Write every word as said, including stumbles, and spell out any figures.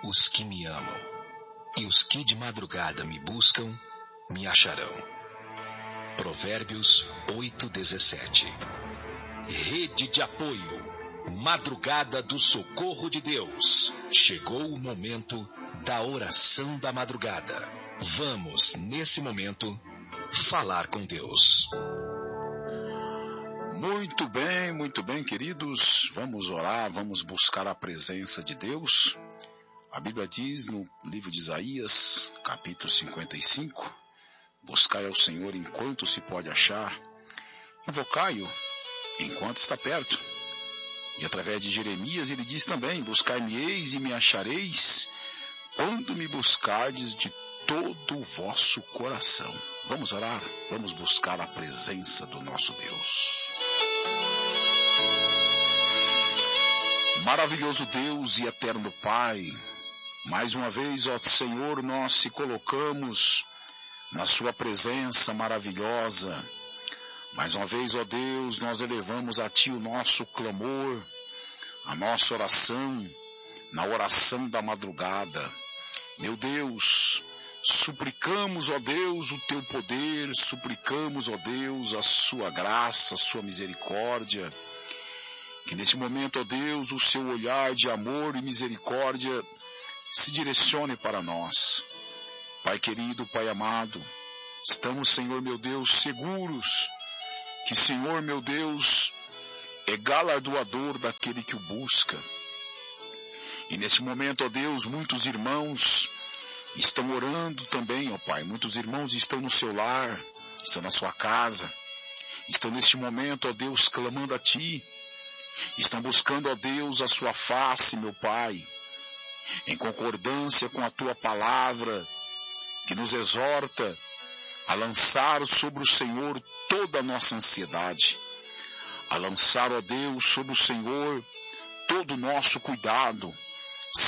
os que me amam, e os que de madrugada me buscam, me acharão. Provérbios oito, dezessete. Rede de apoio, Madrugada do Socorro de Deus. Chegou o momento da oração da madrugada. Vamos, nesse momento, falar com Deus. Muito bem, muito bem, queridos. Vamos orar, vamos buscar a presença de Deus. A Bíblia diz no livro de Isaías, capítulo cinquenta e cinco, buscai ao Senhor enquanto se pode achar, invocai-o enquanto está perto. E através de Jeremias ele diz também, buscar-me-eis e me achareis, quando me buscardes de todo o vosso coração. Vamos orar, vamos buscar a presença do nosso Deus. Maravilhoso Deus e eterno Pai, mais uma vez, ó Senhor, nós se colocamos na sua presença maravilhosa. Mais uma vez, ó Deus, nós elevamos a Ti o nosso clamor, a nossa oração, na oração da madrugada. Meu Deus, suplicamos, ó Deus, o Teu poder, suplicamos, ó Deus, a Sua graça, a Sua misericórdia. Que nesse momento, ó Deus, o Seu olhar de amor e misericórdia se direcione para nós. Pai querido, Pai amado, estamos, Senhor meu Deus, seguros que, Senhor meu Deus, é galardoador daquele que o busca. E nesse momento, ó Deus, muitos irmãos estão orando também, ó Pai. Muitos irmãos estão no seu lar, estão na sua casa, estão neste momento, ó Deus, clamando a Ti. Estão buscando, ó Deus, a Sua face, meu Pai, em concordância com a Tua palavra, que nos exorta a lançar sobre o Senhor toda a nossa ansiedade, a lançar, ó Deus, sobre o Senhor todo o nosso cuidado,